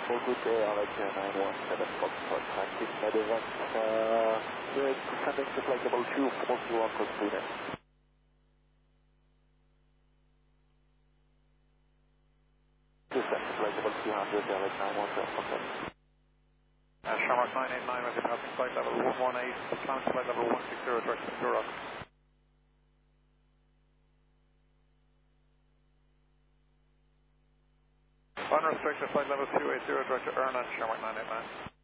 Well, good day, Alex 917 Foxtrot, taxi Medevac, we're descending to flight level 241 code 3 next. Descend to flight level 200, Alex 917 Foxtrot. Shamrock 989 will be passing flight level 118, climb to flight level 160 direction Duroc. Unrestricted flight level 280 direction Erna, Shamrock 989.